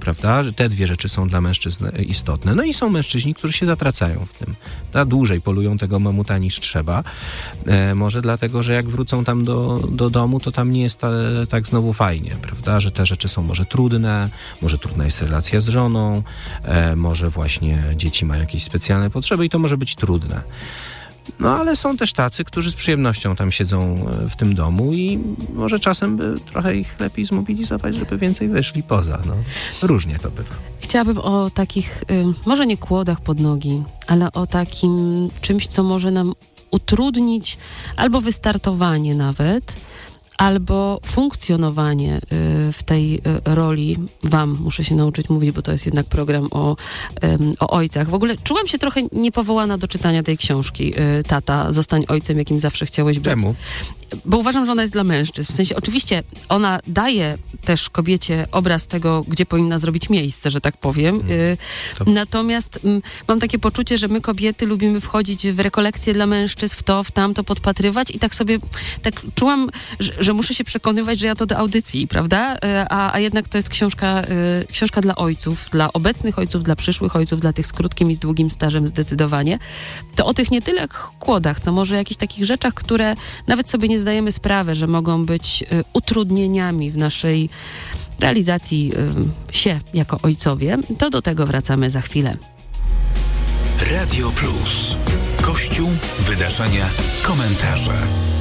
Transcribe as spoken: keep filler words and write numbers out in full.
prawda? Że te dwie rzeczy są dla mężczyzn istotne. No i są mężczyźni, którzy się zatracają w tym. Da dłużej polują tego mamuta niż trzeba. E, może dlatego, że jak wrócą tam do, do domu, to tam nie jest ta, tak znowu fajnie, prawda? Że te rzeczy są może trudne, może trudna jest relacja z żoną, e, może właśnie dzieci mają jakieś specjalne potrzeby i to może być trudne. No ale są też tacy, którzy z przyjemnością tam siedzą w tym domu i może czasem by trochę ich lepiej zmobilizować, żeby więcej wyszli poza. No, różnie to bywa. Chciałabym o takich, y, może nie kłodach pod nogi, ale o takim czymś, co może nam utrudnić albo wystartowanie nawet, albo funkcjonowanie y, w tej y, roli. Wam muszę się nauczyć mówić, bo to jest jednak program o, y, o ojcach. W ogóle czułam się trochę niepowołana do czytania tej książki. Y, Tata, zostań ojcem, jakim zawsze chciałeś być. Czemu? Bo uważam, że ona jest dla mężczyzn. W sensie, oczywiście ona daje też kobiecie obraz tego, gdzie powinna zrobić miejsce, że tak powiem. Hmm. Y, To... Natomiast y, mam takie poczucie, że my kobiety lubimy wchodzić w rekolekcje dla mężczyzn, w to, w tamto, podpatrywać i tak sobie, tak czułam, że, że muszę się przekonywać, że ja to do audycji, prawda? A, a jednak to jest książka, y, książka dla ojców, dla obecnych ojców, dla przyszłych ojców, dla tych z krótkim i z długim stażem zdecydowanie. To o tych nie tyle kłodach, co może jakichś takich rzeczach, które nawet sobie nie zdajemy sprawy, że mogą być y, utrudnieniami w naszej realizacji y, się jako ojcowie. To do tego wracamy za chwilę. Radio Plus. Kościół, wydarzenia, komentarze.